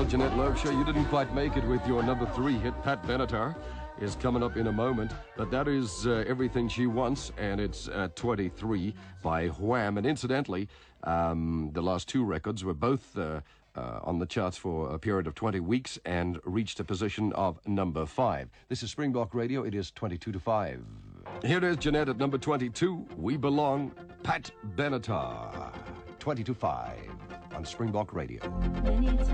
Well, Jeanette Loubser, you didn't quite make it with your number 3 hit. Pat Benatar is coming up in a moment, but that is Everything She Wants, and it's 23 by Wham. And incidentally, the last 2 records were both on the charts for a period of 20 weeks and reached a position of number 5. This is Springbok Radio. It is 22 to 5. Here is Jeanette at number 22. We Belong, Pat Benatar. 20 to 5 on Springbok Radio.